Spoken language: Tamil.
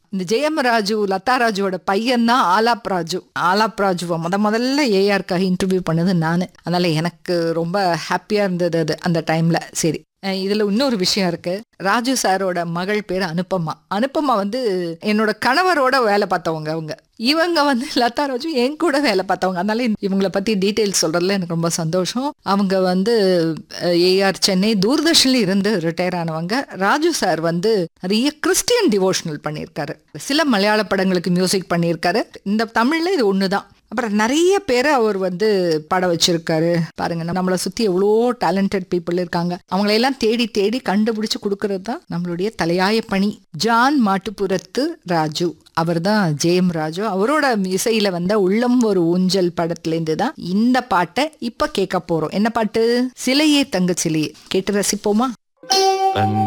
இந்த ஜெயம் ராஜு லதா ராஜுவோட பையன் தான் ஆலாப் ராஜு. ஆலாப் ராஜுவை முதல்ல ஏஆருக்காக இன்டர்வியூ பண்ணது நான். அதனால எனக்கு ரொம்ப ஹாப்பியா இருந்தது அது அந்த டைம்ல. சரி, இதுல இன்னொரு விஷயம் இருக்கு. ராஜு சாரோட மகள் பேரு அனுப்பமா. அனுப்பமா வந்து என்னோட கணவரோட வேலை பார்த்தவங்க. இவங்க வந்து லதா ராஜு என் கூட வேலை பார்த்தவங்க. அதனால இவங்களை பத்தி டீட்டெயில்ஸ் சொல்றதுல எனக்கு ரொம்ப சந்தோஷம். அவங்க வந்து ஏஆர் சென்னை தூர்தர்ஷன்ல இருந்து ரிட்டையர் ஆனவங்க. ராஜு சார் வந்து நிறைய கிறிஸ்டியன் டிவோஷனல் பண்ணியிருக்காரு. சில மலையாள படங்களுக்கு மியூசிக் பண்ணியிருக்காரு. இந்த தமிழ்ல இது ஒண்ணுதான். அப்புறம் நிறைய பேரை அவர் வந்து பாட வச்சிருக்காரு. பாருங்க, நம்மளை சுத்தி எவ்வளோ டேலண்டட் பீப்புள் இருக்காங்க. அவங்களையெல்லாம் தேடி தேடி கண்டுபிடிச்சு கொடுக்கறது தான் நம்மளுடைய தலையாய பணி. ஜான் மாட்டுப்புறத்து ராஜு, அவர் தான் ஜெயம் ராஜு. அவரோட இசையில வந்த உள்ளம் ஒரு ஊஞ்சல் படத்துலேருந்து தான் இந்த பாட்டை இப்ப கேட்க போறோம். என்ன பாட்டு? சிலையே தங்க சிலையே. கேட்டு ரசிப்போமா?